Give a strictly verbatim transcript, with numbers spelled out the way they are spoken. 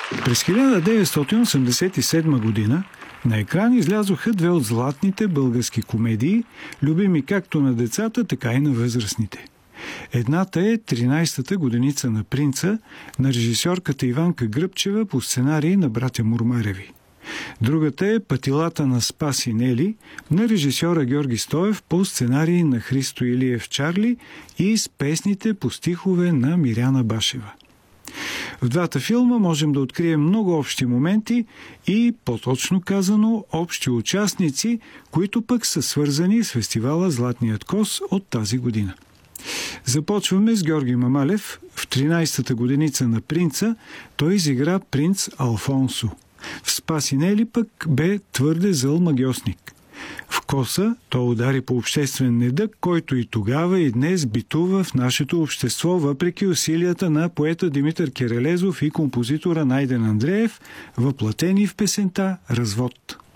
През хиляда деветстотин осемдесет и седма година на екран излязоха две от златните български комедии, любими както на децата, така и на възрастните. Едната е тринайсетата годеница на принца на режисьорката Иванка Гръбчева по сценарий на братя Мурмареви. Другата е Пътилата на Спас и Нели на режисьора Георги Стоев по сценарий на Христо Илиев Чарли и с песните по стихове на Миряна Башева. В двата филма можем да открием много общи моменти и, по-точно казано, общи участници, които пък са свързани с фестивала Златният коз от тази година. Започваме с Георги Мамалев. В тринайсетата годеница на принца той изигра принц Алфонсо. В Спас и Нели пък бе твърде зъл магьосник. В Коса той удари по обществен недъг, който и тогава и днес битува в нашето общество, въпреки усилията на поета Димитър Керелезов и композитора Найден Андреев, въплатени в песента «Развод».